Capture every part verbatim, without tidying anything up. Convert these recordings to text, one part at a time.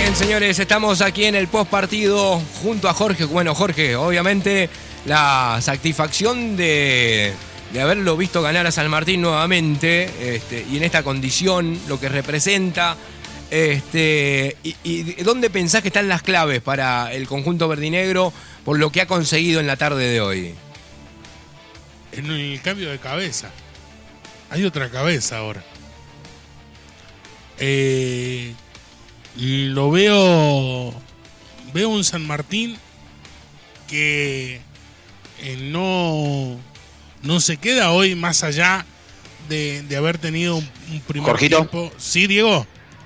Bien, señores, estamos aquí en el post partido junto a Jorge. Bueno, Jorge, obviamente la satisfacción de, de haberlo visto ganar a San Martín nuevamente, este, y en esta condición, lo que representa, este, y, y ¿dónde pensás que están las claves para el conjunto verdinegro por lo que ha conseguido en la tarde de hoy? En el cambio de cabeza. Hay otra cabeza ahora. Eh... Lo veo, veo un San Martín que eh, no, no se queda hoy más allá de, de haber tenido un, un primer Jorgito. tiempo. Sí, Diego.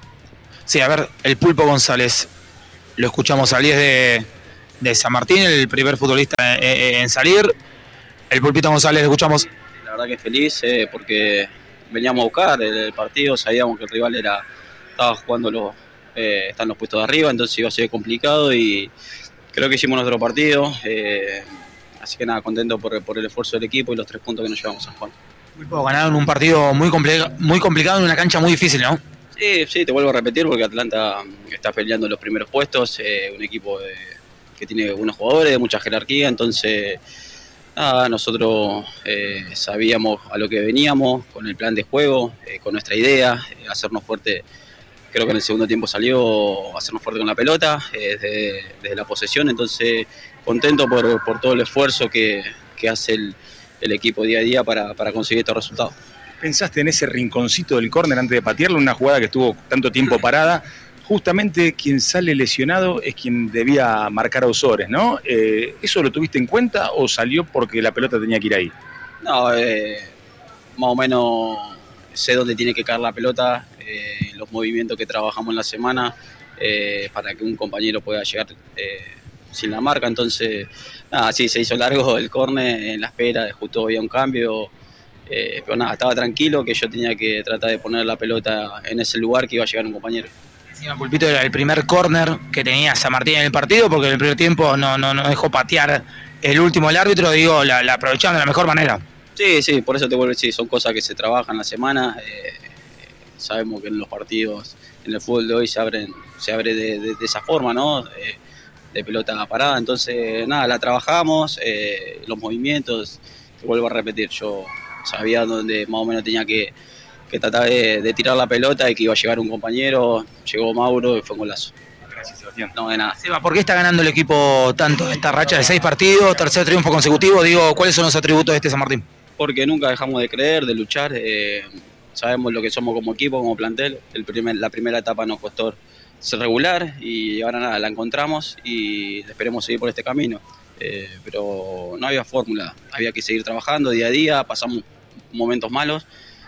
Sí, a ver, el Pulpo González, lo escuchamos al diez de, de San Martín, el primer futbolista en, en salir. El Pulpito González, lo escuchamos. La verdad que feliz eh, porque veníamos a buscar el, el partido, sabíamos que el rival era estaba jugando los Eh, están los puestos de arriba, entonces iba a ser complicado y creo que hicimos nuestro partido, eh, así que nada, contento por, por el esfuerzo del equipo y los tres puntos que nos llevamos a Juan. Ganaron un partido muy, compl- muy complicado en una cancha muy difícil, ¿no? Sí, sí, te vuelvo a repetir porque Atlanta está peleando en los primeros puestos, eh, un equipo de, que tiene buenos jugadores, de mucha jerarquía, entonces nada, nosotros eh, sabíamos a lo que veníamos con el plan de juego, eh, con nuestra idea, eh, hacernos fuerte. Creo que en el segundo tiempo salió a hacernos fuerte con la pelota, eh, desde, desde la posesión, entonces contento por, por todo el esfuerzo que, que hace el, el equipo día a día para, para conseguir estos resultados. ¿Pensaste en ese rinconcito del córner antes de patearlo, una jugada que estuvo tanto tiempo parada? Justamente quien sale lesionado es quien debía marcar a Osores, ¿no? Eh, ¿Eso lo tuviste en cuenta o salió porque la pelota tenía que ir ahí? No, eh, más o menos sé dónde tiene que caer la pelota, eh, los movimientos que trabajamos en la semana eh, para que un compañero pueda llegar eh, sin la marca, entonces nada, sí, se hizo largo el córner en la espera, justo había un cambio, eh, pero nada, estaba tranquilo que yo tenía que tratar de poner la pelota en ese lugar que iba a llegar un compañero. Encima, Pulpito, era el primer córner que tenía San Martín en el partido porque en el primer tiempo no, no, no dejó patear el último el árbitro, digo, la, la aprovecharon de la mejor manera. Sí, sí, por eso te vuelvo a decir, son cosas que se trabajan la semana. Eh, sabemos que en los partidos, en el fútbol de hoy se abren, se abre de, de, de esa forma, ¿no? De, de pelota parada. Entonces, nada, la trabajamos, eh, los movimientos, te vuelvo a repetir, yo sabía dónde más o menos tenía que, que tratar de, de tirar la pelota y que iba a llegar un compañero, llegó Mauro y fue un golazo. Gracias, Sebastián. No, de nada. Seba, ¿por qué está ganando el equipo tanto esta racha de seis partidos, tercer triunfo consecutivo? Digo, ¿cuáles son los atributos de este San Martín? Porque nunca dejamos de creer, de luchar, eh, sabemos lo que somos como equipo, como plantel. El primer, la primera etapa nos costó ser regular y ahora nada, la encontramos y esperemos seguir por este camino. Eh, pero no había fórmula, había que seguir trabajando día a día, pasamos momentos malos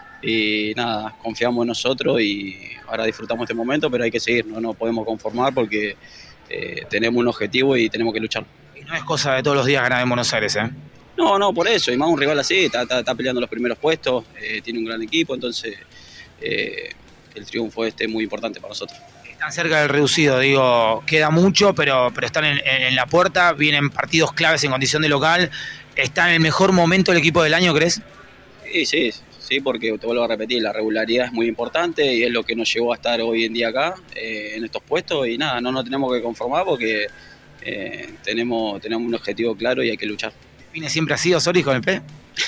y nada, confiamos en nosotros y ahora disfrutamos este momento, pero hay que seguir, no nos podemos conformar porque eh, tenemos un objetivo y tenemos que luchar. Y no es cosa de todos los días ganar en Buenos Aires, ¿eh? No, no, por eso, y más un rival así, está, está, está peleando los primeros puestos, eh, tiene un gran equipo, entonces eh, el triunfo este es muy importante para nosotros. Están cerca del reducido, digo, queda mucho, pero, pero están en, en la puerta, vienen partidos claves en condición de local, está en el mejor momento el equipo del año, ¿crees? Sí, sí, sí, porque te vuelvo a repetir, la regularidad es muy importante y es lo que nos llevó a estar hoy en día acá, eh, en estos puestos, y nada, no nos tenemos que conformar porque eh, tenemos, tenemos un objetivo claro y hay que luchar. ¿Viene siempre así Osoris con el P?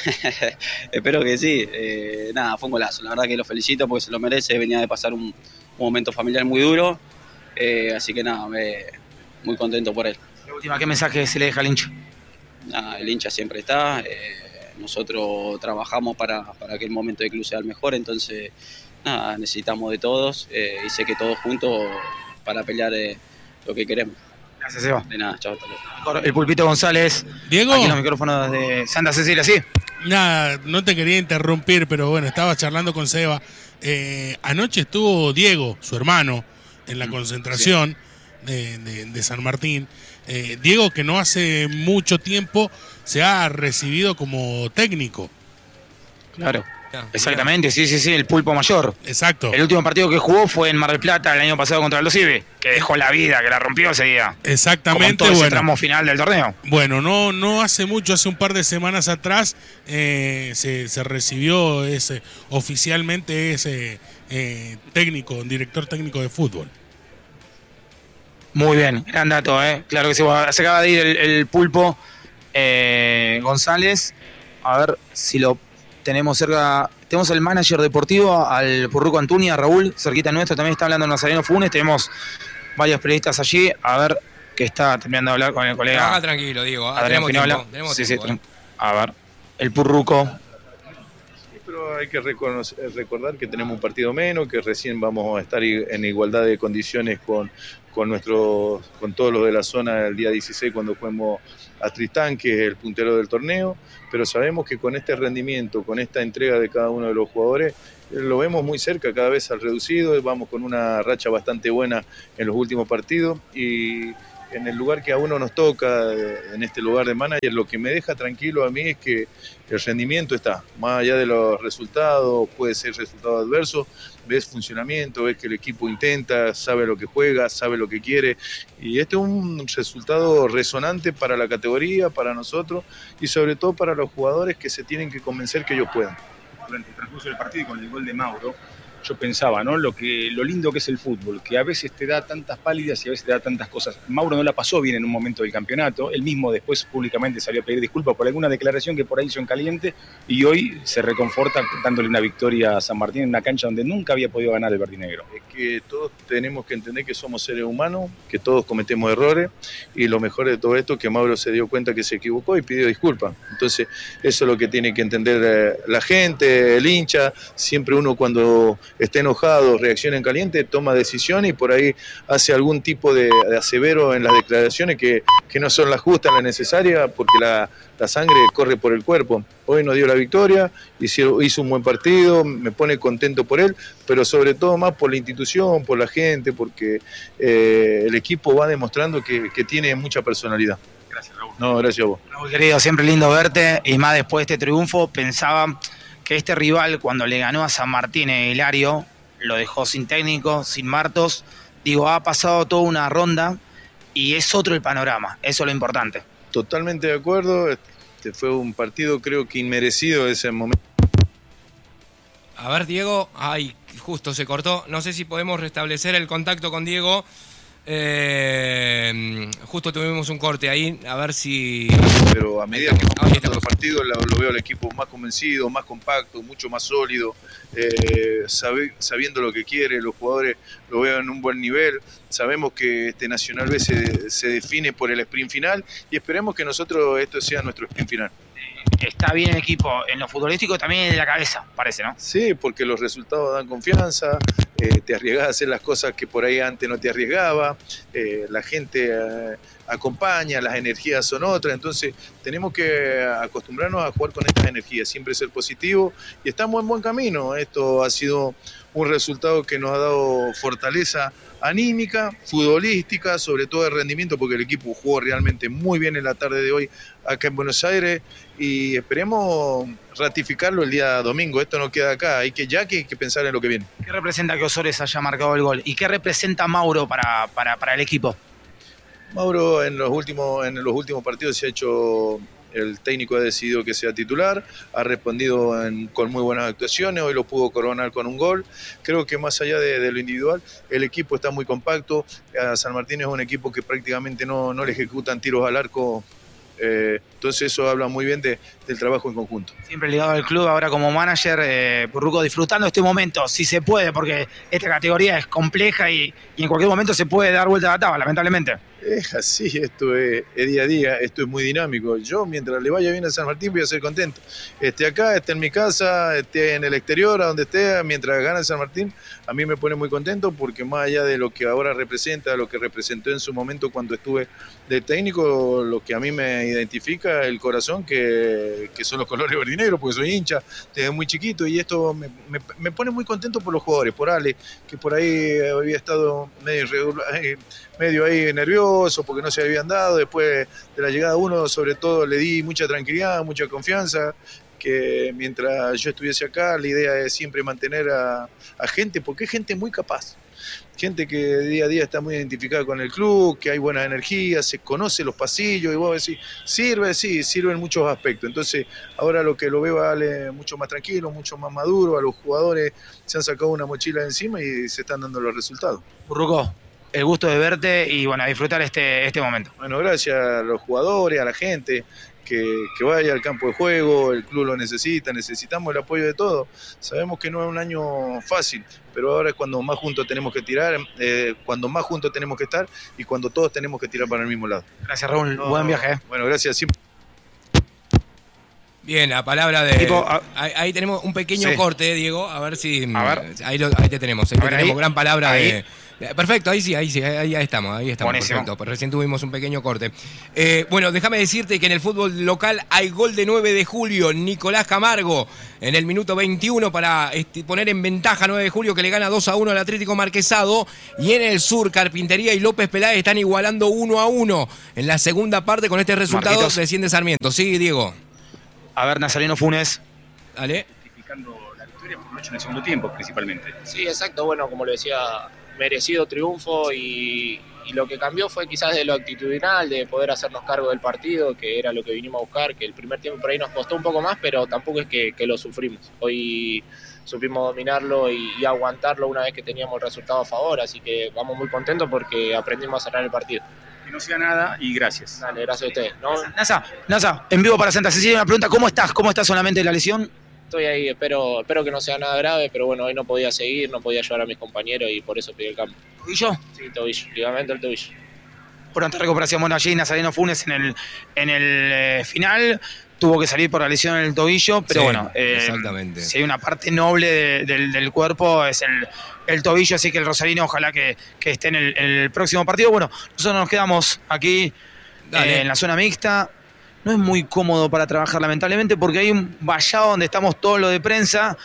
Espero que sí. Eh, nada, fue un golazo. La verdad que lo felicito porque se lo merece. Venía de pasar un, un momento familiar muy duro. Eh, así que nada, me, muy contento por él. La última, ¿qué mensaje se le deja al hincha? Nada, el hincha siempre está. Eh, nosotros trabajamos para, para que el momento de club sea el mejor. Entonces, nada, necesitamos de todos. Eh, y sé que todos juntos para pelear eh, lo que queremos. Gracias, Seba. De nada, chao, hasta luego. El Pulpito González. Diego. Aquí en los micrófonos de Santa Cecilia, ¿sí? Nada, no te quería interrumpir, pero bueno, estaba charlando con Seba. Eh, anoche estuvo Diego, su hermano, en la concentración sí. de, de, de San Martín. Eh, Diego, que no hace mucho tiempo se ha recibido como técnico. Claro. Exactamente, sí, sí, sí, el Pulpo Mayor. Exacto. El último partido que jugó fue en Mar del Plata el año pasado contra los Cibe, que dejó la vida, que la rompió ese día. Exactamente. Como en todo bueno, ese tramo final del torneo. Bueno, no, no hace mucho, hace un par de semanas atrás eh, se, se recibió ese oficialmente ese eh, técnico, director técnico de fútbol. Muy bien, gran dato, ¿eh? Claro que sí. Se acaba de ir el, el pulpo eh, González. A ver si lo tenemos cerca. Tenemos el manager deportivo, al Purruco Antuña, Raúl, cerquita nuestro. También está hablando Nazareno Funes. Tenemos varios periodistas allí. A ver, que está terminando de hablar con el colega. Ah, tranquilo, Diego. Ah, Adrián tenemos Pinola. tiempo, tenemos Sí, tiempo, sí, eh. A ver, el Purruco. Pero hay que reconocer, recordar que tenemos un partido menos, que recién vamos a estar en igualdad de condiciones con, con, nuestros, con todos los de la zona el día dieciséis cuando fuimos a Tristán, que es el puntero del torneo, pero sabemos que con este rendimiento, con esta entrega de cada uno de los jugadores, lo vemos muy cerca, cada vez al reducido, vamos con una racha bastante buena en los últimos partidos y en el lugar que a uno nos toca, en este lugar de manager, lo que me deja tranquilo a mí es que el rendimiento está, más allá de los resultados, puede ser resultado adverso, ves funcionamiento, ves que el equipo intenta, sabe lo que juega, sabe lo que quiere, y este es un resultado resonante para la categoría, para nosotros, y sobre todo para los jugadores que se tienen que convencer que ellos puedan. Durante el transcurso del partido y con el gol de Mauro, yo pensaba, ¿no? Lo que, lo lindo que es el fútbol, que a veces te da tantas pálidas y a veces te da tantas cosas. Mauro no la pasó bien en un momento del campeonato, él mismo después públicamente salió a pedir disculpas por alguna declaración que por ahí hizo en caliente y hoy se reconforta dándole una victoria a San Martín en una cancha donde nunca había podido ganar el verdinegro. Es que todos tenemos que entender que somos seres humanos, que todos cometemos errores y lo mejor de todo esto es que Mauro se dio cuenta que se equivocó y pidió disculpas. Entonces eso es lo que tiene que entender eh, la gente, el hincha, siempre uno cuando está enojado, reacciona en caliente, toma decisiones y por ahí hace algún tipo de, de asevero en las declaraciones que, que no son las justas, las necesarias, porque la, la sangre corre por el cuerpo. Hoy nos dio la victoria, hizo, hizo un buen partido, me pone contento por él, pero sobre todo más por la institución, por la gente, porque eh, el equipo va demostrando que, que tiene mucha personalidad. Gracias, Raúl. No, gracias a vos. Raúl, querido, siempre lindo verte y más después de este triunfo. Pensaba que este rival, cuando le ganó a San Martín en Hilario, lo dejó sin técnico, sin Martos. Digo, ha pasado toda una ronda y es otro el panorama. Eso es lo importante. Totalmente de acuerdo. Este fue un partido, creo que inmerecido ese momento. A ver, Diego. Ay, justo se cortó. No sé si podemos restablecer el contacto con Diego. Eh, justo tuvimos un corte ahí, a ver si... Pero a medida que vamos pasando los partidos lo, lo veo al equipo más convencido, más compacto, mucho más sólido, eh, sabe, sabiendo lo que quiere, los jugadores lo veo en un buen nivel. Sabemos que este Nacional B se, se define por el sprint final y esperemos que nosotros esto sea nuestro sprint final. Está bien el equipo en lo futbolístico, también en la cabeza, parece, ¿no? Sí, porque los resultados dan confianza, eh, te arriesgás a hacer las cosas que por ahí antes no te arriesgaba, eh, la gente eh, acompaña, las energías son otras, entonces tenemos que acostumbrarnos a jugar con estas energías, siempre ser positivo y estamos en buen camino. Esto ha sido un resultado que nos ha dado fortaleza anímica, futbolística, sobre todo de rendimiento, porque el equipo jugó realmente muy bien en la tarde de hoy acá en Buenos Aires y esperemos ratificarlo el día domingo. Esto no queda acá, hay que ya que, hay que pensar en lo que viene. ¿Qué representa que Ozores haya marcado el gol? ¿Y qué representa Mauro para, para, para el equipo? Mauro en los últimos, en los últimos partidos se ha hecho... El técnico ha decidido que sea titular, ha respondido en, con muy buenas actuaciones, hoy lo pudo coronar con un gol. Creo que más allá de, de lo individual, el equipo está muy compacto. San Martín es un equipo que prácticamente no, no le ejecutan tiros al arco, eh, entonces eso habla muy bien de, del trabajo en conjunto. Siempre ligado al club, ahora como manager, eh, Purruco, disfrutando este momento, si se puede, porque esta categoría es compleja y, y en cualquier momento se puede dar vuelta a la tabla, lamentablemente. Es así, esto es, es día a día, esto es muy dinámico. Yo, mientras le vaya bien a San Martín, voy a ser contento. Esté acá, esté en mi casa, esté en el exterior, a donde esté, mientras gane San Martín, a mí me pone muy contento porque más allá de lo que ahora representa, lo que representó en su momento cuando estuve de técnico, lo que a mí me identifica el corazón, que, que son los colores verdinegros, porque soy hincha desde muy chiquito y esto me, me, me pone muy contento por los jugadores, por Ale, que por ahí había estado medio irregular, medio ahí nervioso porque no se habían dado, después de la llegada de uno sobre todo le di mucha tranquilidad, mucha confianza, que mientras yo estuviese acá la idea es siempre mantener a, a gente, porque es gente muy capaz, gente que día a día está muy identificada con el club, que hay buenas energías, se conoce los pasillos y vos decís, sirve, sí, sirve en muchos aspectos. Entonces ahora lo que lo veo a Ale mucho más tranquilo, mucho más maduro, a los jugadores se han sacado una mochila de encima y se están dando los resultados. Purruco, el gusto de verte y bueno, a disfrutar este, este momento. Bueno, gracias a los jugadores, a la gente, que, que vaya al campo de juego, el club lo necesita, necesitamos el apoyo de todos. Sabemos que no es un año fácil, pero ahora es cuando más juntos tenemos que tirar, eh, cuando más juntos tenemos que estar y cuando todos tenemos que tirar para el mismo lado. Gracias, Raúl, No, buen viaje. ¿eh? Bueno, gracias. Siempre. Bien, la palabra de... Tipo, a- ahí, ahí tenemos un pequeño Sí. corte, Diego, a ver si... A ver. Ahí, lo- ahí te tenemos, ahí A te ver, tenemos, ahí. gran palabra Ahí. de... de- Perfecto, ahí sí, ahí sí, ahí, ahí estamos, ahí estamos, Buenísimo. perfecto. Pues recién tuvimos un pequeño corte. Eh, bueno, déjame decirte que en el fútbol local hay gol de nueve de julio, Nicolás Camargo, en el minuto veintiuno para este, poner en ventaja nueve de julio, que le gana dos a uno al Atlético Marquesado, y en el sur, Carpintería y López Peláez están igualando uno a uno en la segunda parte. Con este resultado Marquitos. desciende Sarmiento. Sí, Diego. A ver, Nazareno Funes. Dale. Justificando la victoria por noche en el segundo tiempo, principalmente. Sí, exacto. Bueno, como lo decía, merecido triunfo y, y lo que cambió fue quizás de lo actitudinal, de poder hacernos cargo del partido, que era lo que vinimos a buscar, que el primer tiempo por ahí nos costó un poco más, pero tampoco es que, que lo sufrimos. Hoy supimos dominarlo y, y aguantarlo una vez que teníamos el resultado a favor, así que vamos muy contentos porque aprendimos a cerrar el partido. Que no sea nada y gracias. Dale, gracias a ustedes. ¿no? Nasa, Nasa, en vivo para Santa Cecilia, una pregunta, ¿cómo estás? ¿Cómo estás solamente de la lesión? Estoy ahí, espero, espero que no sea nada grave, pero bueno, hoy no podía seguir, no podía ayudar a mis compañeros y por eso pedí el cambio. ¿Y yo? Sí, tobillo, ligamento del tobillo. Pronta recuperación, bueno, allí Nazareno Funes en el, en el eh, final tuvo que salir por la lesión en el tobillo, pero Sí, bueno, eh, exactamente. si hay una parte noble de- del, del cuerpo es el, el tobillo, así que el rosarino ojalá que, que esté en el, en el próximo partido. Bueno, nosotros nos quedamos aquí Dale. eh, en la zona mixta. No es muy cómodo para trabajar, lamentablemente, porque hay un vallado donde estamos todos los de prensa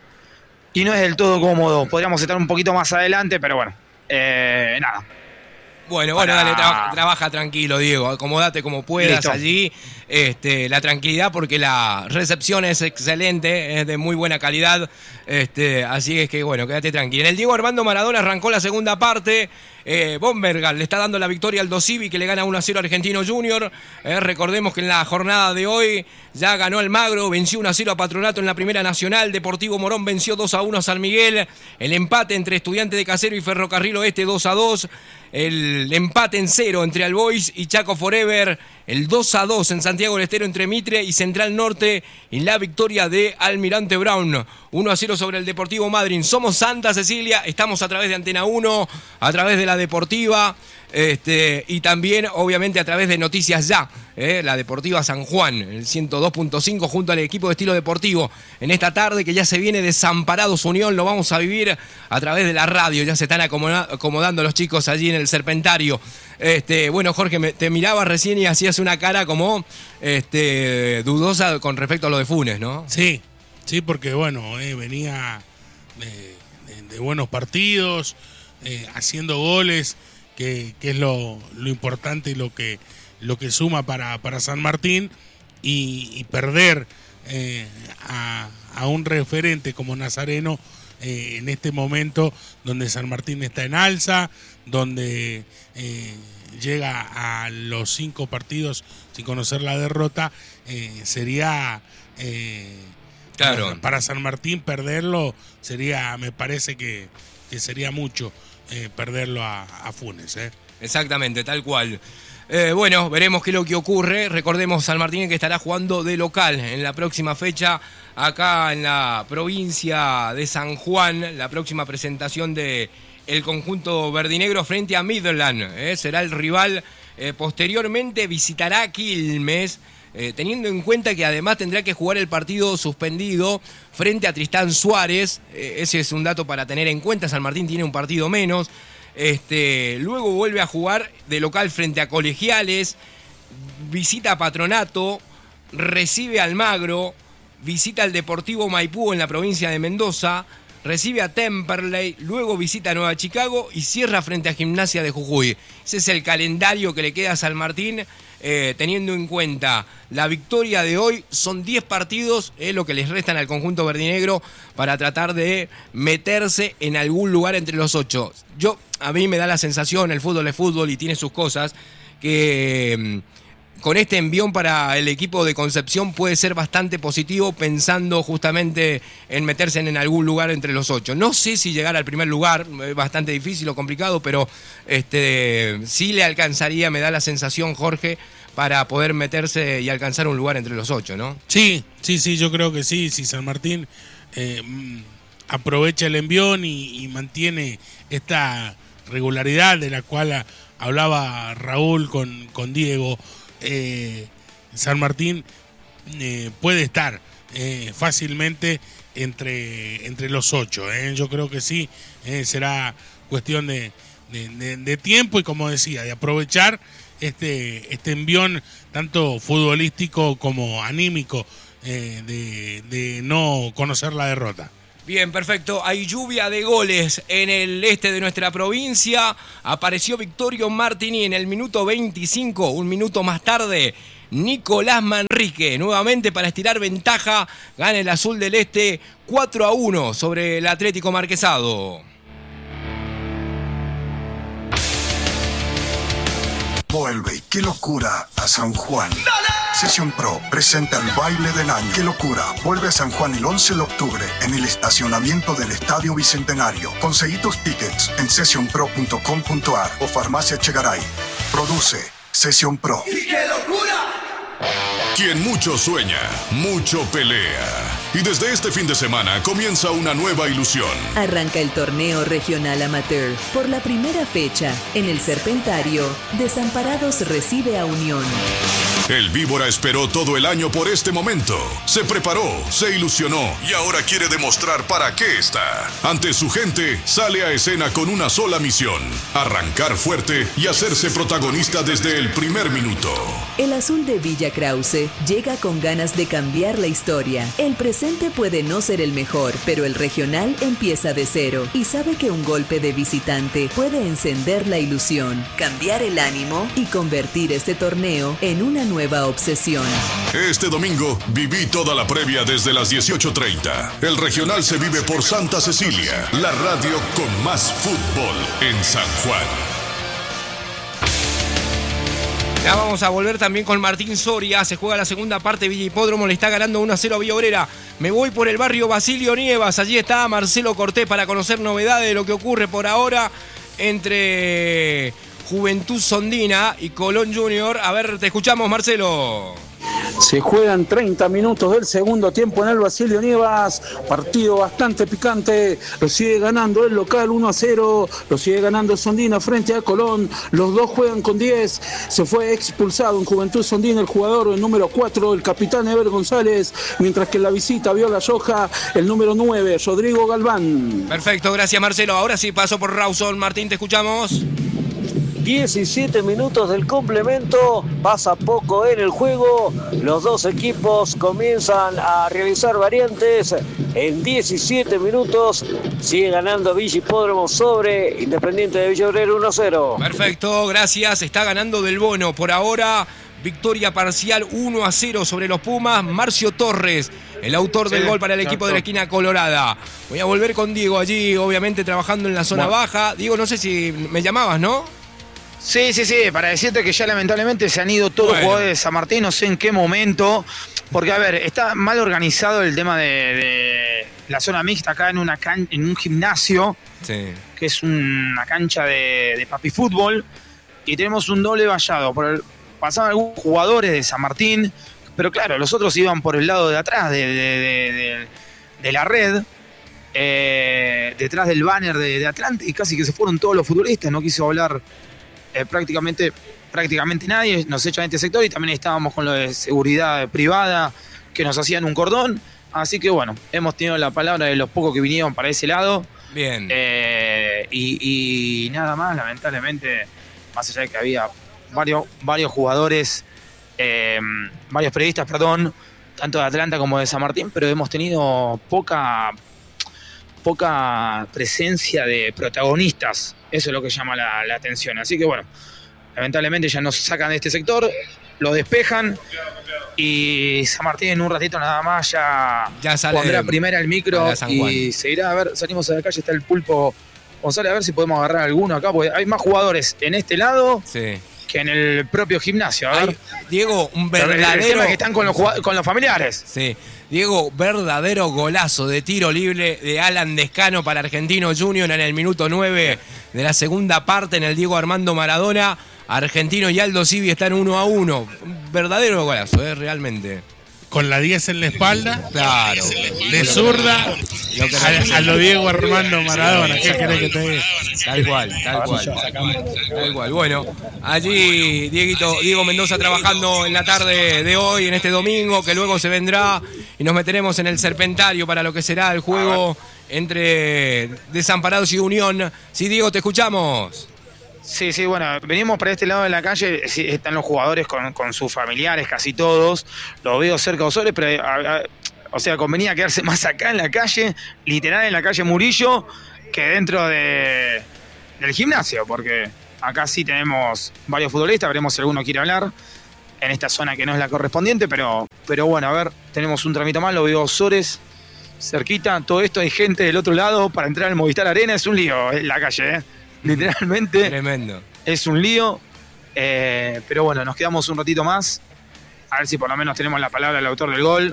y no es del todo cómodo. Podríamos estar un poquito más adelante, pero bueno, eh, nada. Bueno, bueno, Para- dale, tra- trabaja tranquilo, Diego. Acomodate como puedas Listo. allí. Este, la tranquilidad, porque la recepción es excelente, es de muy buena calidad. Este, así es que, bueno, quédate tranquilo. En el Diego Armando Maradona arrancó la segunda parte. Eh, Bombergal le está dando la victoria al Dosivi, que le gana uno a cero a Argentino Junior. Eh, recordemos que en la jornada de hoy ya ganó Almagro, venció uno a cero a Patronato en la Primera Nacional. Deportivo Morón venció dos a uno a San Miguel. El empate entre Estudiantes de Casero y Ferrocarril Oeste dos a dos. El empate en cero entre Albois y Chaco Forever. El dos a dos en Santiago del Estero entre Mitre y Central Norte. Y la victoria de Almirante Brown. uno a cero sobre el Deportivo Madryn. Somos Santa Cecilia, estamos a través de Antena uno, a través de la Deportiva. Este, y también, obviamente, a través de Noticias Ya, eh, la Deportiva San Juan, el ciento dos punto cinco, junto al equipo de Estilo Deportivo. En esta tarde que ya se viene Desamparados Unión, lo vamos a vivir a través de la radio. Ya se están acomoda- acomodando los chicos allí en el Serpentario. Este, bueno, Jorge, me- te miraba recién y hacías una cara como este, dudosa con respecto a lo de Funes, ¿no? Sí, sí, porque bueno, eh, venía de, de- de buenos partidos, eh, haciendo goles, que, que es lo, lo importante y lo que, lo que suma para, para San Martín, y, y perder eh, a, a un referente como Nazareno eh, en este momento donde San Martín está en alza, donde eh, llega a los cinco partidos sin conocer la derrota, eh, sería eh, Claro. para, para San Martín perderlo sería, me parece que, que sería mucho eh, perderlo a, a Funes, ¿eh? Exactamente, tal cual. Eh, bueno, veremos qué es lo que ocurre. Recordemos San Martín que estará jugando de local en la próxima fecha acá en la provincia de San Juan. La próxima presentación de el conjunto verdinegro frente a Midland. eh, será el rival. Eh, posteriormente visitará Quilmes. Eh, teniendo en cuenta que además tendrá que jugar el partido suspendido frente a Tristán Suárez. Eh, ese es un dato para tener en cuenta. San Martín tiene un partido menos. Este, luego vuelve a jugar de local frente a Colegiales, visita a Patronato, recibe a Almagro, visita al Deportivo Maipú en la provincia de Mendoza, recibe a Temperley, luego visita a Nueva Chicago y cierra frente a Gimnasia de Jujuy. Ese es el calendario que le queda a San Martín, eh, teniendo en cuenta la victoria de hoy. Son diez partidos, eh, lo que les restan al conjunto verdinegro para tratar de meterse en algún lugar entre los ocho. Yo, a mí me da la sensación, el fútbol es fútbol y tiene sus cosas, que con este envión para el equipo de Concepción puede ser bastante positivo, pensando justamente en meterse en algún lugar entre los ocho. No sé si llegar al primer lugar, es bastante difícil o complicado, pero este, sí le alcanzaría, me da la sensación, Jorge, para poder meterse y alcanzar un lugar entre los ocho, ¿no? Sí, sí, sí, yo creo que sí. Si San Martín eh, aprovecha el envión y, y mantiene esta regularidad de la cual a, hablaba Raúl con, con Diego, eh, San Martín eh, puede estar eh, fácilmente entre, entre los ocho. ¿eh? Yo creo que sí, eh, será cuestión de, de, de, de tiempo y, como decía, de aprovechar este, este envión tanto futbolístico como anímico eh, de, de no conocer la derrota. Bien, perfecto. Hay lluvia de goles en el este de nuestra provincia. Apareció Victorio Martini en el minuto veinticinco, un minuto más tarde. Nicolás Manrique, nuevamente para estirar ventaja, gana el azul del este cuatro a uno sobre el Atlético Marquesado. Vuelve, qué locura, a San Juan. Session Pro presenta el baile del año. Qué locura, vuelve a San Juan el once de octubre en el estacionamiento del Estadio Bicentenario. Conseguí tus tickets en session pro punto com punto a r o Farmacia Chegaray. Produce Session Pro. ¡Y qué locura! Quien mucho sueña, mucho pelea. Y desde este fin de semana comienza una nueva ilusión. Arranca el torneo regional amateur. Por la primera fecha, en el Serpentario, Desamparados recibe a Unión. El Víbora esperó todo el año por este momento. Se preparó, se ilusionó y ahora quiere demostrar para qué está. Ante su gente, sale a escena con una sola misión: arrancar fuerte y hacerse protagonista desde el primer minuto. El azul de Villa Krause llega con ganas de cambiar la historia. El presente puede no ser el mejor, pero el regional empieza de cero y sabe que un golpe de visitante puede encender la ilusión, cambiar el ánimo y convertir este torneo en una nueva obsesión. Este domingo viví toda la previa desde las dieciocho treinta. El regional se vive por Santa Cecilia, la radio con más fútbol en San Juan. Ya vamos a volver también con Martín Soria. Se juega la segunda parte. Villa Hipódromo le está ganando uno a cero a Villa Obrera. Me voy por el barrio Basilio Nievas. Allí está Marcelo Cortés para conocer novedades de lo que ocurre por ahora entre Juventud Sondina y Colón Junior. A ver, te escuchamos, Marcelo. Se juegan treinta minutos del segundo tiempo en el Basilio Nievas, partido bastante picante, lo sigue ganando el local uno a cero, lo sigue ganando Sondina frente a Colón, los dos juegan con diez, se fue expulsado en Juventud Sondina el jugador el número cuatro, el capitán Ever González, mientras que en la visita vio la Yoja el número nueve, Rodrigo Galván. Perfecto, gracias Marcelo, ahora sí paso por Rawson. Martín, te escuchamos. diecisiete minutos del complemento, pasa poco en el juego, los dos equipos comienzan a realizar variantes, en diecisiete minutos sigue ganando Villa Hipódromo sobre Independiente de Villa Obrera uno a cero. Perfecto, gracias, está ganando Del Bono por ahora, victoria parcial uno a cero sobre los Pumas. Marcio Torres, el autor del sí, gol para el equipo de la esquina colorada. Voy a volver con Diego allí, obviamente trabajando en la zona bueno. baja. Diego, no sé si me llamabas, ¿no? Sí, sí, sí, para decirte que ya lamentablemente se han ido todos bueno. los jugadores de San Martín, no sé en qué momento, porque a ver, está mal organizado el tema de, de la zona mixta acá en, una can, en un gimnasio, sí. que es una cancha de, de papi fútbol, y tenemos un doble vallado. Por el, pasaban algunos jugadores de San Martín, pero claro, los otros iban por el lado de atrás de, de, de, de, de la red, eh, detrás del banner de, de Atlante, y casi que se fueron todos los futbolistas, no quiso hablar Eh, prácticamente, prácticamente nadie, nos echan este sector y también estábamos con lo de seguridad privada que nos hacían un cordón, así que bueno, hemos tenido la palabra de los pocos que vinieron para ese lado. Bien. Eh, y, y nada más, lamentablemente, más allá de que había varios, varios jugadores, eh, varios periodistas, perdón, tanto de Atlanta como de San Martín, pero hemos tenido poca... poca presencia de protagonistas, eso es lo que llama la, la atención, así que bueno, lamentablemente ya nos sacan de este sector, lo despejan y San Martín en un ratito nada más ya, ya sale pondrá primera el micro y se irá. A ver, salimos a la calle, está el Pulpo González, a ver si podemos agarrar alguno acá, porque hay más jugadores en este lado sí. que en el propio gimnasio. A ver. Ay, Diego, un Pero verdadero... el tema es que están con los, jugad- con los familiares. Sí. Diego, verdadero golazo de tiro libre de Alan Descano para Argentino Junior en el minuto nueve de la segunda parte en el Diego Armando Maradona. Argentino y Aldo Civi están uno a uno. Un verdadero golazo, ¿eh? Realmente. Con la diez en la espalda. Claro. De zurda. A, a lo Diego Armando Maradona. ¿Qué querés que te diga? Tal cual, tal cual. Tal cual. Bueno, allí Dieguito, Diego Mendoza trabajando en la tarde de hoy, en este domingo, que luego se vendrá y nos meteremos en el Serpentario para lo que será el juego entre Desamparados y Unión. Sí, Diego, te escuchamos. Sí, sí, bueno, venimos para este lado de la calle, sí, están los jugadores con, con sus familiares, casi todos, los veo cerca de Osores, pero, a, a, o sea, convenía quedarse más acá en la calle, literal en la calle Murillo, que dentro de, del gimnasio, porque acá sí tenemos varios futbolistas, veremos si alguno quiere hablar, en esta zona que no es la correspondiente, pero, pero bueno, a ver, tenemos un tramito más, lo veo Osores, cerquita, todo esto hay gente del otro lado, para entrar al Movistar Arena es un lío en la calle, ¿eh? Literalmente. Tremendo. Es un lío. Eh, pero bueno, nos quedamos un ratito más. A ver si por lo menos tenemos la palabra del autor del gol.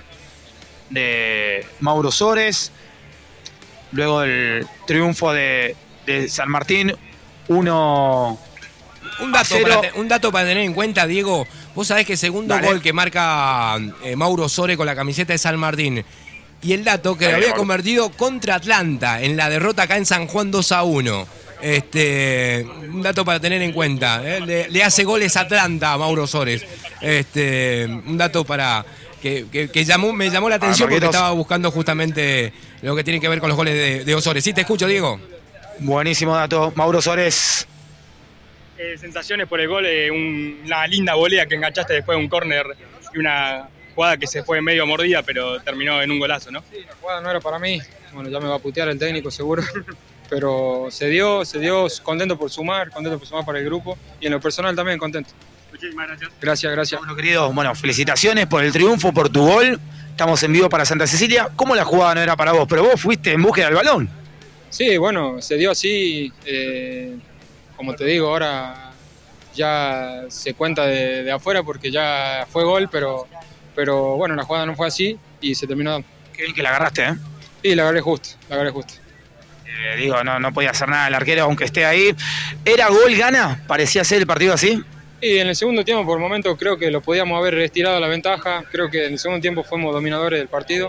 De Mauro Sores. Luego el triunfo de, de San Martín. Uno. Un dato, para te, un dato para tener en cuenta, Diego. Vos sabés que el segundo Dale. gol que marca eh, Mauro Sores con la camiseta de San Martín. Y el dato que lo había convertido contra Atlanta en la derrota acá en San Juan dos a uno. Este, un dato para tener en cuenta, ¿eh? le, le hace goles a Atlanta a Mauro Sores. Este, un dato para que, que, que llamó, me llamó la atención porque estaba buscando justamente lo que tiene que ver con los goles de, de Osores. Sí, te escucho, Diego. Buenísimo dato, Mauro Sores. Eh, sensaciones por el gol, eh, un, una linda volea que enganchaste después de un córner y una jugada que se fue medio mordida, pero terminó en un golazo, ¿no? Sí, la jugada no era para mí. Bueno, ya me va a putear el técnico seguro. Pero se dio, se dio, contento por sumar, contento por sumar para el grupo y en lo personal también contento. Muchísimas gracias. Gracias, gracias. Bueno, querido, bueno, felicitaciones por el triunfo, por tu gol. Estamos en vivo para Santa Cecilia. ¿Cómo la jugada no era para vos? Pero vos fuiste en búsqueda del balón. Sí, bueno, se dio así. Eh, como te digo, ahora ya se cuenta de, de afuera porque ya fue gol, pero, pero bueno, la jugada no fue así y se terminó dando. Qué bien que la agarraste, ¿eh? Sí, la agarré justo, la agarré justo. Eh, digo, no, no podía hacer nada el arquero aunque esté ahí. ¿Era gol, gana? ¿Parecía ser el partido así? Y en el segundo tiempo, por el momento, creo que lo podíamos haber estirado la ventaja. Creo que en el segundo tiempo fuimos dominadores del partido.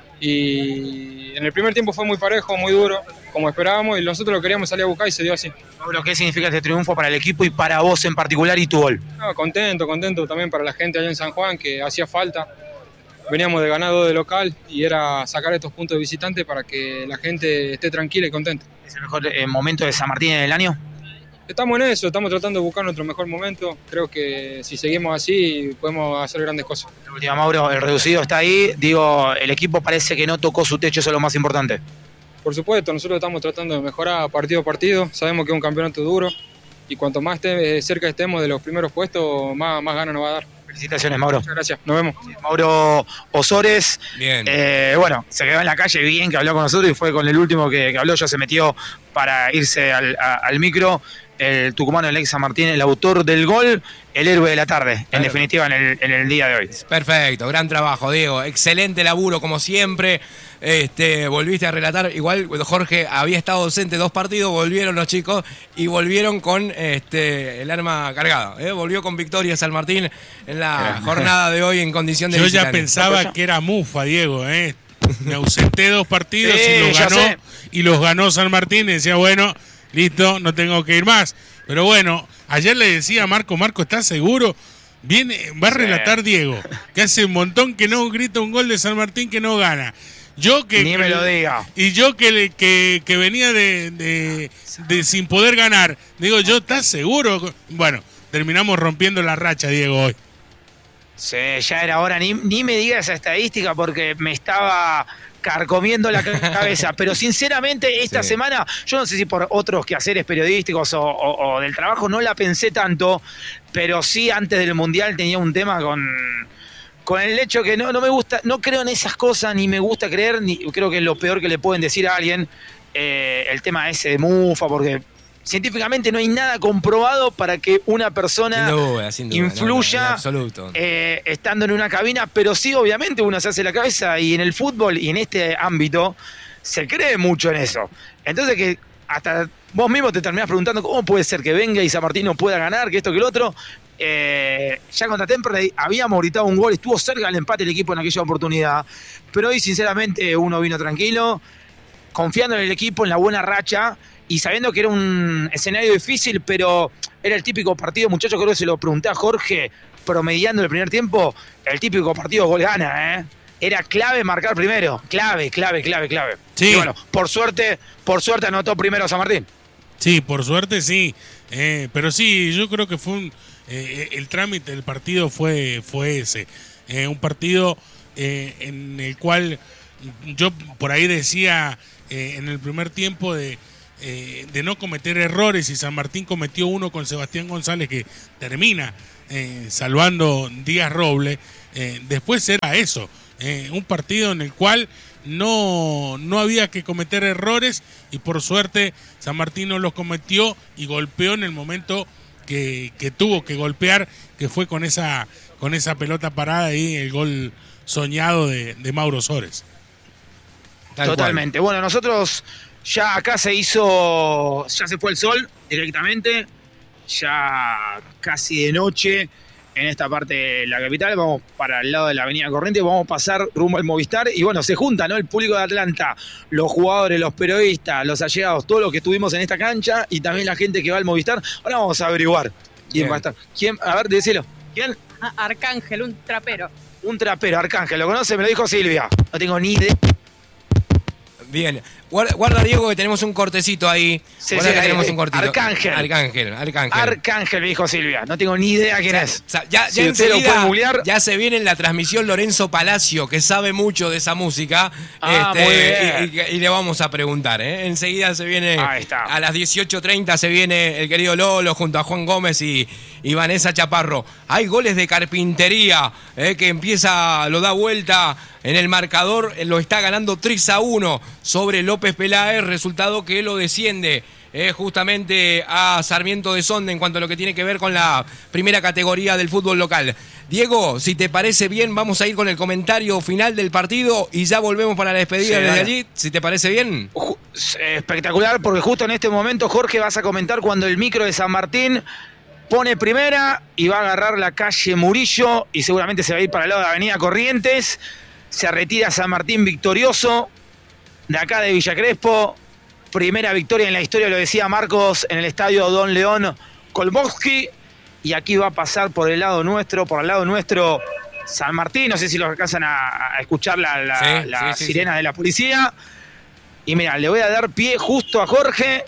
Y en el primer tiempo fue muy parejo, muy duro, como esperábamos, y nosotros lo queríamos salir a buscar y se dio así. Pablo, ¿qué significa este triunfo para el equipo y para vos en particular y tu gol? No, contento, contento también para la gente allá en San Juan, que hacía falta. Veníamos de ganar dos de local y era sacar estos puntos de visitante para que la gente esté tranquila y contenta. ¿Es el mejor eh, momento de San Martín en el año? Estamos en eso, estamos tratando de buscar nuestro mejor momento. Creo que si seguimos así podemos hacer grandes cosas. La última, Mauro, el reducido está ahí. Digo, el equipo parece que no tocó su techo, eso es lo más importante. Por supuesto, nosotros estamos tratando de mejorar partido a partido. Sabemos que es un campeonato duro y cuanto más te, cerca estemos de los primeros puestos, más, más ganas nos va a dar. Felicitaciones, Mauro. Muchas gracias, nos vemos. Mauro Osores. Bien. Eh, bueno, se quedó en la calle, bien que habló con nosotros y fue con el último que, que habló, ya se metió para irse al, a, al micro. El tucumano Alex San Martín, el autor del gol, el héroe de la tarde, en claro. definitiva, en el, en el día de hoy. Perfecto, gran trabajo, Diego. Excelente laburo, como siempre. Este, volviste a relatar, igual Jorge había estado ausente dos partidos, volvieron los chicos y volvieron con este, el arma cargada. ¿eh? Volvió con victoria San Martín en la jornada de hoy en condición de Yo visitante. ya pensaba que era mufa, Diego. ¿eh? Me ausenté dos partidos sí, y, los ganó, y los ganó San Martín y decía, bueno... Listo, no tengo que ir más. Pero bueno, ayer le decía a Marco, Marco, ¿estás seguro? Viene, va a relatar sí. Diego, que hace un montón que no grita un gol de San Martín que no gana. Yo que Ni me lo diga. Y yo que, que, que venía de, de, de sin poder ganar. Digo, ¿yo estás seguro? Bueno, terminamos rompiendo la racha, Diego, hoy. Sí, ya era hora. Ni, ni me diga esa estadística porque me estaba... carcomiendo la cabeza, pero sinceramente esta sí. semana, yo no sé si por otros quehaceres periodísticos o, o, o del trabajo no la pensé tanto, pero sí antes del Mundial tenía un tema con, con el hecho que no, no me gusta, no creo en esas cosas, ni me gusta creer, ni creo que es lo peor que le pueden decir a alguien, eh, el tema ese de mufa, porque científicamente no hay nada comprobado para que una persona Sin duda, sin duda, influya no, no, en absoluto. eh, estando en una cabina, pero sí, obviamente, uno se hace la cabeza y en el fútbol y en este ámbito se cree mucho en eso. Entonces que hasta vos mismo te terminás preguntando cómo puede ser que venga y San Martín no pueda ganar, que esto, que el otro. Eh, ya contra Temperley habíamos gritado un gol, estuvo cerca del empate el equipo en aquella oportunidad, pero hoy sinceramente uno vino tranquilo, confiando en el equipo, en la buena racha y sabiendo que era un escenario difícil, pero era el típico partido, muchachos, creo que se lo pregunté a Jorge, promediando el primer tiempo, el típico partido gol gana, ¿eh? Era clave marcar primero, clave, clave, clave, clave. Sí. Y bueno, por suerte, por suerte anotó primero San Martín. Sí, por suerte sí, eh, pero sí, yo creo que fue un, eh, el trámite del partido fue, fue ese, eh, un partido eh, en el cual yo por ahí decía eh, en el primer tiempo de, eh, de no cometer errores, y San Martín cometió uno con Sebastián González que termina eh, salvando Díaz Roble. Eh, después era eso, eh, un partido en el cual no, no había que cometer errores y por suerte San Martín no los cometió y golpeó en el momento que, que tuvo que golpear, que fue con esa, con esa pelota parada y el gol soñado de, de Mauro Sores. Tal Totalmente. Cual. Bueno, nosotros ya acá se hizo, ya se fue el sol directamente, ya casi de noche en esta parte de la capital. Vamos para el lado de la avenida Corrientes, vamos a pasar rumbo al Movistar y bueno, se junta, ¿no? El público de Atlanta, los jugadores, los periodistas, los allegados, todos los que estuvimos en esta cancha y también la gente que va al Movistar. Ahora vamos a averiguar quién Bien. va a estar. ¿Quién? A ver, decilo. ¿Quién? Arcángel, un trapero. Un trapero, Arcángel, ¿lo conoce? Me lo dijo Silvia. No tengo ni idea. Bien. Guarda, guarda, Diego, que tenemos un cortecito ahí. Sí, guarda sí, que tenemos un cortito. Arcángel. Arcángel, Arcángel. Arcángel, me dijo Silvia. No tengo ni idea quién o sea, es. O sea, ya, si ya usted lo puede googlear. Ya se viene en la transmisión Lorenzo Palacio, que sabe mucho de esa música. Ah, este, muy bien. Y, y, y le vamos a preguntar, ¿eh? Enseguida se viene. Ahí está. A las dieciocho treinta se viene el querido Lolo junto a Juan Gómez y, y Vanessa Chaparro. Hay goles de Carpintería, ¿eh? Que empieza, lo da vuelta en el marcador, lo está ganando tres a uno sobre López Peláez, resultado que lo desciende eh, justamente a Sarmiento de Sonde en cuanto a lo que tiene que ver con la primera categoría del fútbol local. Diego, si te parece bien, vamos a ir con el comentario final del partido y ya volvemos para la despedida sí, desde allí, si te parece bien. Espectacular, porque justo en este momento, Jorge, vas a comentar cuando el micro de San Martín pone primera y va a agarrar la calle Murillo y seguramente se va a ir para el lado de Avenida Corrientes. Se retira San Martín victorioso de acá de Villa Crespo. Primera victoria en la historia, lo decía Marcos, en el estadio Don León Kolmovsky. Y aquí va a pasar por el lado nuestro, por el lado nuestro San Martín. No sé si los alcanzan a, a escuchar la, la, sí, la sí, sirena sí. de la policía. Y mira, le voy a dar pie justo a Jorge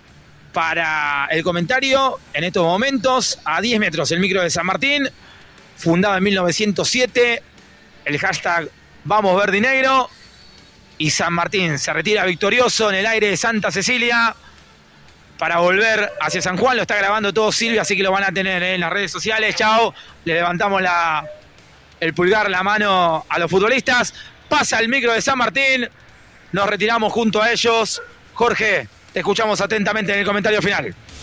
para el comentario en estos momentos. A diez metros el micro de San Martín, fundado en mil novecientos siete. El hashtag Vamos Verde y Negro. Y San Martín se retira victorioso en el aire de Santa Cecilia para volver hacia San Juan. Lo está grabando todo Silvia, así que lo van a tener en las redes sociales. Chao. Le levantamos la, el pulgar, la mano a los futbolistas. Pasa el micro de San Martín. Nos retiramos junto a ellos. Jorge, te escuchamos atentamente en el comentario final.